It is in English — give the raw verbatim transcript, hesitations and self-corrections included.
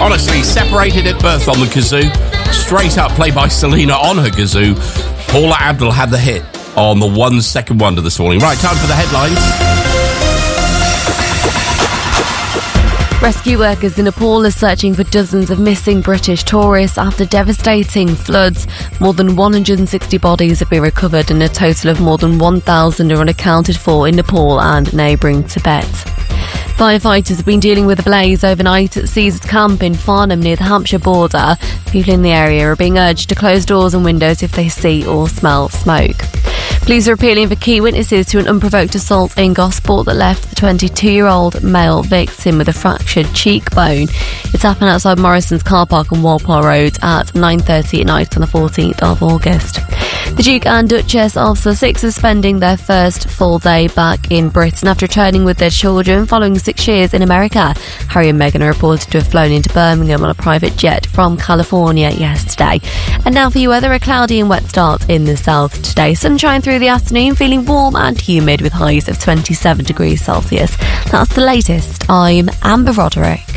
Honestly, separated at birth on the kazoo. Straight up played by Selena on her kazoo. Paula Abdul had the hit on the one second wonder this morning. Right, time for the headlines. Rescue workers in Nepal are searching for dozens of missing British tourists after devastating floods. More than one hundred sixty bodies have been recovered and a total of more than one thousand are unaccounted for in Nepal and neighbouring Tibet. Firefighters have been dealing with a blaze overnight at Caesar's Camp in Farnham near the Hampshire border. People in the area are being urged to close doors and windows if they see or smell smoke. Police are appealing for key witnesses to an unprovoked assault in Gosport that left the twenty-two-year-old male victim with a fractured cheekbone. It's happened outside Morrison's car park on Walpole Road at nine thirty at night on the fourteenth of August. The Duke and Duchess of Sussex are spending their first full day back in Britain after returning with their children following six years in America. Harry and Meghan are reported to have flown into Birmingham on a private jet from California yesterday. And now for you weather, a cloudy and wet start in the south today. Sunshine through the afternoon, feeling warm and humid with highs of twenty-seven degrees Celsius. That's the latest. I'm Amber Roderick.